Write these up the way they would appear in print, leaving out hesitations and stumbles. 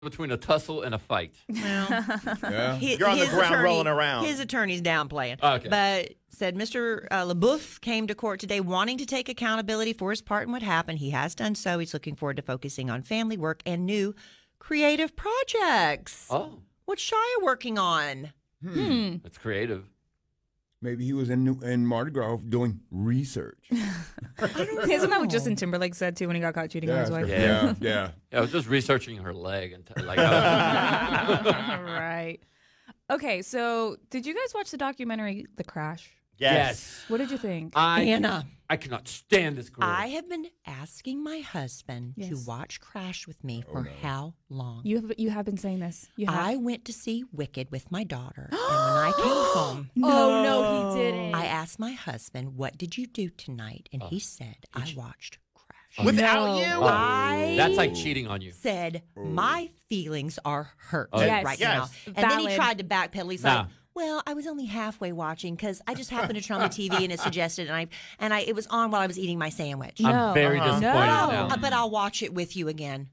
between a tussle and a fight. Well, Yeah. You're on the ground rolling around. His attorney's downplaying. Okay. But said Mr. LaBeouf came to court today wanting to take accountability for his part in what happened. He has done so. He's looking forward to focusing on family work and new creative projects. Oh, What's Shia working on? that's creative. Maybe he was in Mardi Gras doing research. Isn't that what Justin Timberlake said too when he got caught cheating on his wife? Yeah. Yeah, I was just researching her leg and Right. Okay, so did you guys watch the documentary The Crash? Yes. What did you think? Anna. I cannot stand this girl. I have been asking my husband to Yes. watch Crash with me for how long? You have been saying this. You have. I went to see Wicked with my daughter, and when I came home, Oh, no, he didn't. I asked my husband, "What did you do tonight?" And he said, "I watched Crash." Without No. you? I That's like cheating on you. said, "My feelings are hurt Yes. right Yes. now." And then he Valid. tried to backpedal. He's Nah. like, "Well, I was only halfway watching because I just happened to turn on the TV and it suggested, and it was on while I was eating my sandwich." No. I'm very disappointed No. now. But I'll watch it with you again.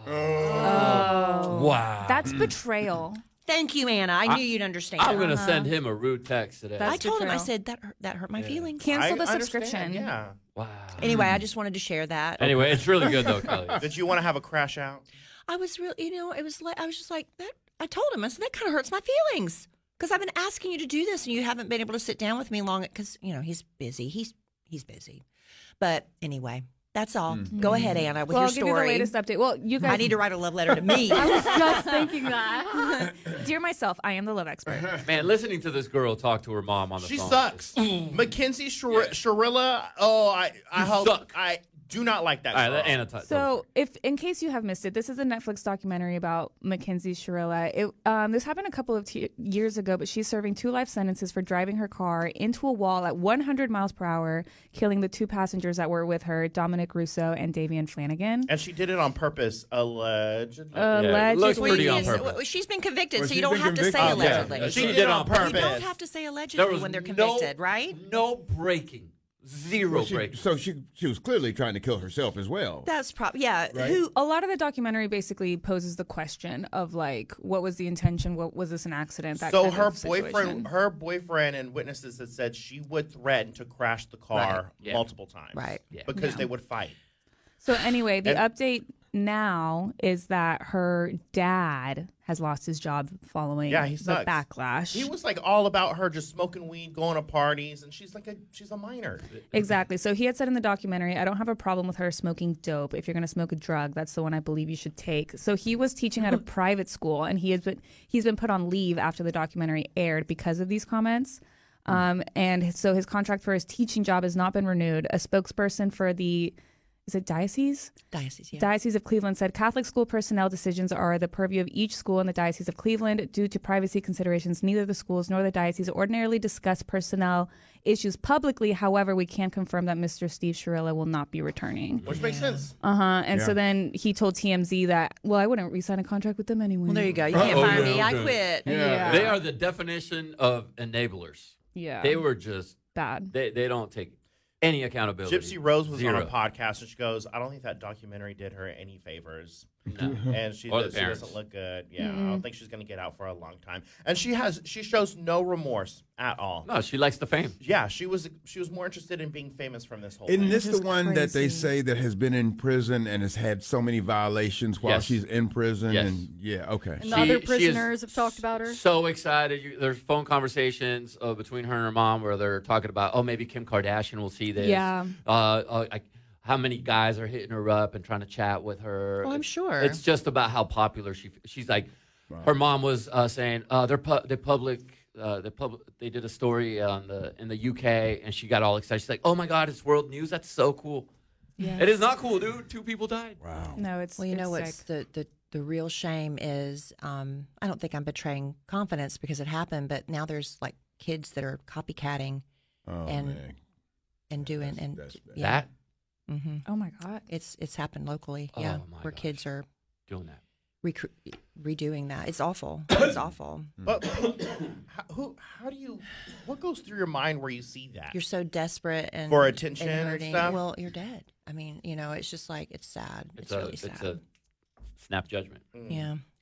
Oh. Wow. That's betrayal. Thank you, Anna. I knew you'd understand. I'm going to send him a rude text today. That's I told him, I betrayal. said that hurt my feelings. Cancel the I subscription. understand, yeah. Wow. Anyway, I just wanted to share that. Anyway, it's really good though, Kelly. Did you want to have a crash out? I was really, it was like I was just like that. I told him, I said that kind of hurts my feelings because I've been asking you to do this and you haven't been able to sit down with me long because he's busy. He's busy. But anyway, that's all. Go ahead, Anna, with Well, your I'll give you the story. latest update. Well, you guys. I need to write a love letter to me. I was just thinking that. Dear myself, I am the love expert. Man, listening to this girl talk to her mom on the She phone. sucks. Mackenzie Sharilla. Oh, I hope. suck. I do not like that. All right, girl. let Anna talk. So, if in case you have missed it, this is a Netflix documentary about Mackenzie Shirilla. This happened a couple of years ago, but she's serving 2 life sentences for driving her car into a wall at 100 miles per hour, killing the 2 passengers that were with her, Dominic Russo and Davian Flanagan. And she did it on purpose, allegedly. it looks Allegedly. pretty on Yes, purpose. she's been convicted, Well, so she's you don't been have to say convicted. allegedly. Yeah. She She did did it on on purpose. You don't have to say There allegedly was when they're convicted, right? No breaking. Zero breaking. So she was clearly trying to kill herself as well. That's probably yeah. Right? Who? A lot of the documentary basically poses the question of like, what was the intention? What was this an accident? That So kind her of situation. boyfriend, and witnesses had said she would threaten to crash the car Right. Yeah. multiple times, Right. Yeah. Because Yeah. they would fight. So anyway, the And- update now is that her dad has lost his job following Yeah, he the sucks. backlash. He was like all about her just smoking weed, going to parties, and she's a minor. Exactly. So he had said in the documentary, I don't have a problem with her smoking dope. If you're going to smoke a drug, that's the one I believe you should take. So he was teaching at a private school, and he's been put on leave after the documentary aired because of these comments. And so his contract for his teaching job has not been renewed. A spokesperson for is it diocese? Diocese, yeah. Diocese of Cleveland said Catholic school personnel decisions are the purview of each school in the Diocese of Cleveland. Due to privacy considerations, neither the schools nor the diocese ordinarily discuss personnel issues publicly. However, we can confirm that Mr. Steve Shirilla will not be returning. Which makes sense. And Yeah. so then he told TMZ that, well, I wouldn't re-sign a contract with them anyway. Well, there you go. You can't fire me. I okay. quit. Yeah. They are the definition of enablers. Yeah. They were just bad. they don't take any accountability. Gypsy Rose was Zero. on a podcast, and she goes, I don't think that documentary did her any favors. No. And she Or the doesn't parents. look good. Yeah, I don't think she's going to get out for a long time. And she shows no remorse at all. No, she likes the fame. Yeah, she was more interested in being famous from this whole Isn't thing. this the Just one that they crazy. say that has been in prison and has had so many violations while Yes. she's in prison? Yes. And yeah, okay. And the other She is prisoners have talked about her. So excited. There's phone conversations between her and her mom where they're talking about, oh, maybe Kim Kardashian will see this. Yeah. How many guys are hitting her up and trying to chat with her? Well, I'm sure. It's just about how popular she's like. Her mom was saying they did a story in the UK and she got all excited. She's like, oh my God, it's world news. That's so cool. Yeah. It is not cool, dude. 2 people died. Wow. No, it's Well, you know it's what's sick. the real shame is I don't think I'm betraying confidence because it happened, but now there's like kids that are copycatting Oh, and man. and doing and that's bad. yeah, That Oh my God. it's happened locally. Oh, Yeah, my where gosh. kids are doing that. redoing that. It's awful. It's awful. But how do you, what goes through your mind where you see that? You're so desperate and For attention and hurting. stuff? Well, you're dead. I mean, it's just like it's sad. It's really sad. It's a snap judgment. Yeah.